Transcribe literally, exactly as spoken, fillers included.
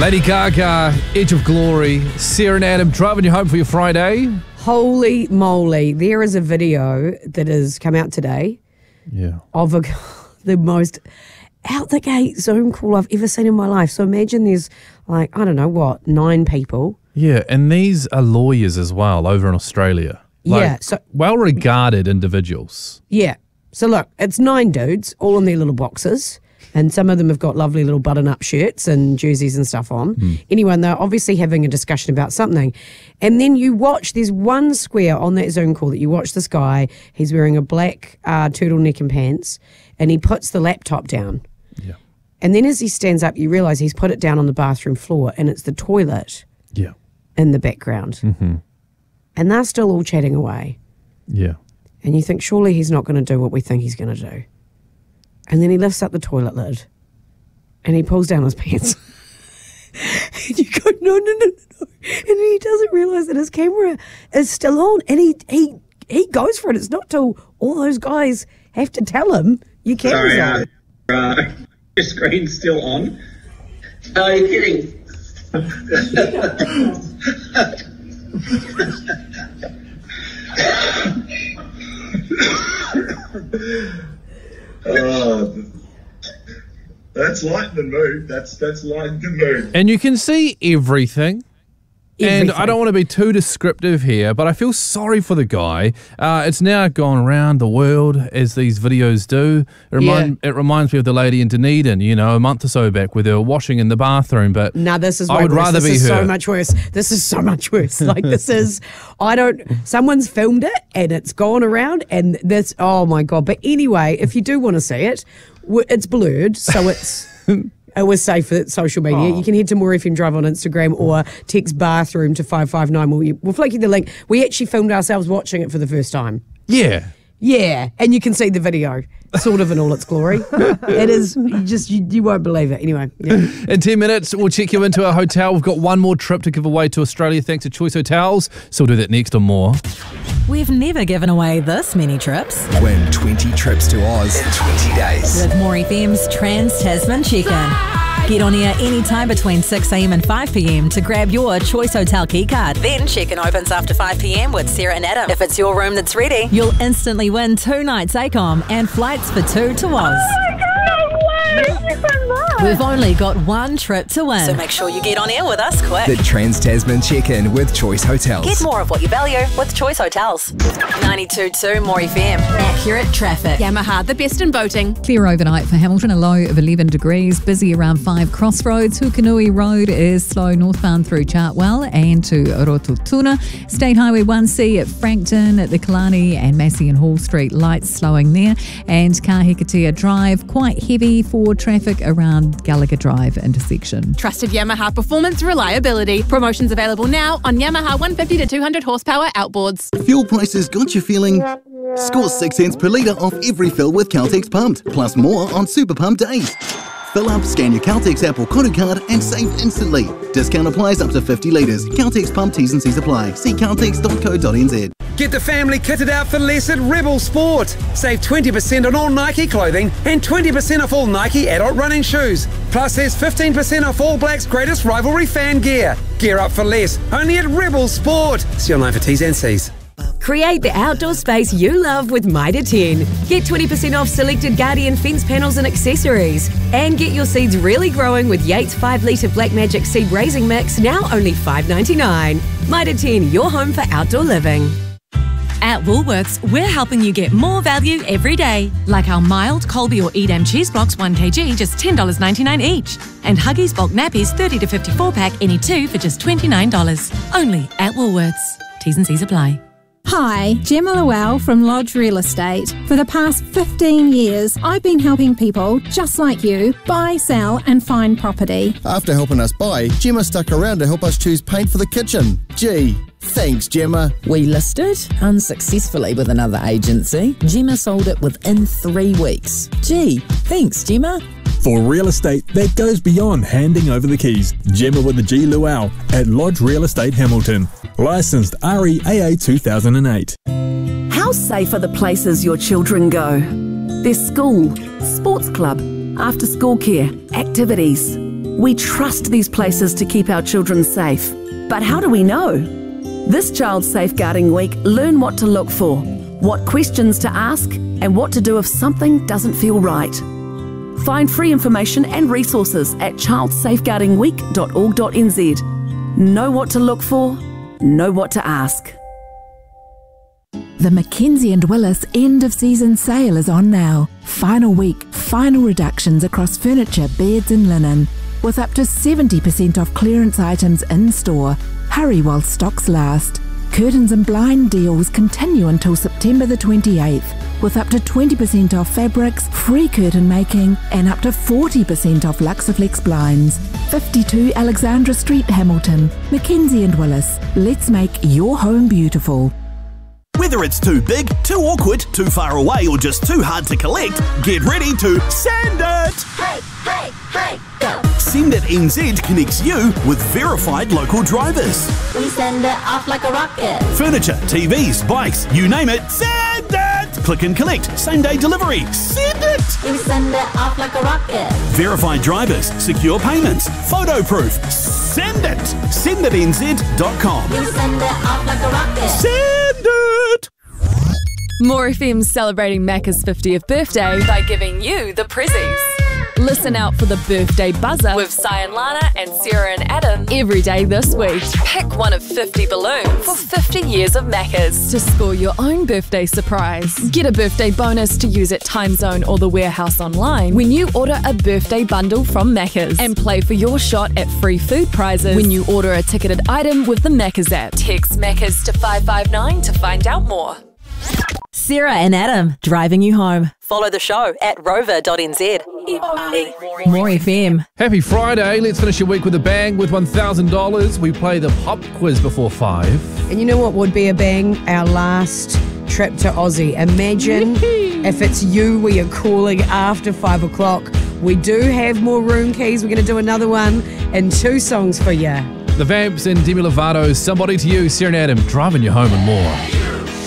Lady Gaga, Edge of Glory, Sarah and Adam driving you home for your Friday. Holy moly. There is a video that has come out today Yeah. of a, the most out the gate Zoom call I've ever seen in my life. So imagine there's like, I don't know what, nine people. Yeah, and these are lawyers as well over in Australia. Like, Yeah, so- well-regarded individuals. Yeah. So look, it's nine dudes, all in their little boxes. And some of them have got lovely little button-up shirts and jerseys and stuff on. Mm. Anyway, and they're obviously having a discussion about something. And then you watch, there's one square on that Zoom call that you watch this guy, he's wearing a black uh, turtleneck and pants, and he puts the laptop down. Yeah. And then as he stands up, you realise he's put it down on the bathroom floor, and it's the toilet Yeah. in the background. Mm-hmm. And they're still all chatting away. Yeah. And you think, surely he's not going to do what we think he's going to do. And then he lifts up the toilet lid and he pulls down his pants. And you go, no, no, no, no, no. And he doesn't realise that his camera is still on. And he, he, he goes for it. It's not till all those guys have to tell him your camera's Sorry, uh, on. uh, your screen's still on. Are you kidding? Oh, that's lightning move. That's that's lightning move. And you can see everything. And I don't want to be too descriptive here, but I feel sorry for the guy. Uh, it's now gone around the world, as these videos do. It, remind, it reminds me of the lady in Dunedin, you know, a month or so back, where they were washing in the bathroom. But No, this is way I would worse. rather this be is her. so much worse. This is so much worse. Like this is, I don't, someone's filmed it and it's gone around and this, oh my God. But anyway, if you do want to see it, w- it's blurred. So it's, it was safe for social media. Oh. You can head to More F M Drive on Instagram or text bathroom to five five nine. We'll, we'll flick you the link. We actually filmed ourselves watching it for the first time. Yeah. Yeah, and you can see the video, sort of in all its glory. It is, you just, you, you won't believe it. Anyway, yeah. In ten minutes, we'll check you into our hotel. We've got one more trip to give away to Australia thanks to Choice Hotels. So we'll do that next on More. We've never given away this many trips. Win twenty trips to Oz in twenty days. With More F M's Trans-Tasman Check-In. Get on air anytime between six a m and five p m to grab your Choice Hotel key card. Then check-in opens after five p m with Sarah and Adam. If it's your room that's ready, you'll instantly win two nights A COM and flights for two to Oz. We've only got one trip to win, so make sure you get on air with us quick. The Trans-Tasman Check-In with Choice Hotels. Get more of what you value with Choice Hotels. ninety-two point two More F M. Accurate traffic. Yamaha, the best in boating. Clear overnight for Hamilton, a low of eleven degrees. Busy around five Crossroads. Hukanui Road is slow northbound through Chartwell and to Rototuna. State Highway one C at Frankton, at the Killarney and Massey and Hall Street, lights slowing there. And Kahikatea Drive, quite heavy for traffic around Gallagher Drive intersection. Trusted Yamaha performance reliability. Promotions available now on Yamaha one fifty to two hundred horsepower outboards. Fuel prices got you feeling? Score six cents per litre off every fill with Caltex Pumped, plus more on Super Pump days. Fill up, scan your Caltex app or Kodu card and save instantly. Discount applies up to fifty litres. Caltex Pump T's and C's apply. See caltex dot co dot n z. Get the family kitted out for less at Rebel Sport. Save twenty percent on all Nike clothing and twenty percent off all Nike adult running shoes. Plus there's fifteen percent off All Blacks' greatest rivalry fan gear. Gear up for less, only at Rebel Sport. See online for T's and C's. Create the outdoor space you love with Mitre ten. Get twenty percent off selected Guardian fence panels and accessories. And get your seeds really growing with Yates five litre Black Magic Seed Raising Mix, now only five ninety-nine. Mitre ten, your home for outdoor living. At Woolworths, we're helping you get more value every day. Like our mild Colby or Edam cheese blocks one kilogram, just ten dollars ninety-nine each. And Huggies bulk nappies thirty to fifty-four pack, any two for just twenty-nine dollars. Only at Woolworths. T's and C's apply. Hi, Gemma Llewell from Lodge Real Estate. For the past fifteen years, I've been helping people just like you buy, sell and find property. After helping us buy, Gemma stuck around to help us choose paint for the kitchen. Gee, thanks Gemma. We listed unsuccessfully with another agency. Gemma sold it within three weeks. Gee, thanks Gemma. For real estate that goes beyond handing over the keys, Gemma with the G Luau at Lodge Real Estate Hamilton. Licensed R E A A two thousand eight. How safe are the places your children go? Their school, sports club, after school care, activities. We trust these places to keep our children safe. But how do we know? This Child Safeguarding Week, learn what to look for, what questions to ask, and what to do if something doesn't feel right. Find free information and resources at child safeguarding week dot org dot n z. Know what to look for, know what to ask. The Mackenzie and Willis end of season sale is on now. Final week, final reductions across furniture, beds and linen, with up to seventy percent off clearance items in store. Hurry while stocks last. Curtains and blind deals continue until September the twenty-eighth, with up to twenty percent off fabrics, free curtain making, and up to forty percent off Luxaflex blinds. fifty-two Alexandra Street, Hamilton. Mackenzie and Willis. Let's make your home beautiful. Whether it's too big, too awkward, too far away, or just too hard to collect, get ready to send it! Hey, hey, hey, go! Send It N Z connects you with verified local drivers. We send it off like a rocket. Furniture, T Vs, bikes, you name it, send it! Click and collect, same day delivery, send it! We send it off like a rocket. Verified drivers, secure payments, photo proof, send it! send it n z dot com. We send it off like a rocket. Send it! More F M's celebrating Macca's fiftieth birthday by giving you the prezzies. Listen out for the birthday buzzer with Cyan Lana and Sarah and Adam every day this week. Pick one of fifty balloons for fifty years of Macca's to score your own birthday surprise. Get a birthday bonus to use at Timezone or the Warehouse online when you order a birthday bundle from Macca's. And play for your shot at free food prizes when you order a ticketed item with the Macca's app. Text Macca's to five five nine to find out more. Sarah and Adam, driving you home. Follow the show at rover dot n z. More F M. Happy Friday. Let's finish your week with a bang with one thousand dollars. We play the pop quiz before five. And you know what would be a bang? Our last trip to Aussie. Imagine if it's you we are calling after five o'clock. We do have more room keys. We're going to do another one and two songs for you. The Vamps and Demi Lovato's Somebody to You, Sarah and Adam, driving you home and more.